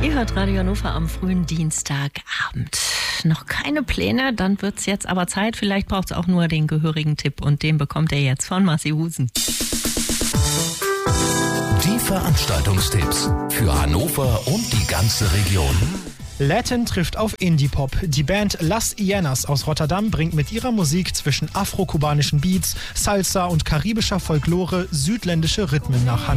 Ihr hört Radio Hannover am frühen Dienstagabend. Noch keine Pläne, dann wird's jetzt aber Zeit. Vielleicht braucht's auch nur den gehörigen Tipp und den bekommt ihr jetzt von Massi Husen. Die Veranstaltungstipps für Hannover und die ganze Region. Latin trifft auf Indie-Pop. Die Band Las Hienas aus Rotterdam bringt mit ihrer Musik zwischen afro-kubanischen Beats, Salsa und karibischer Folklore südländische Rhythmen nach Hannover.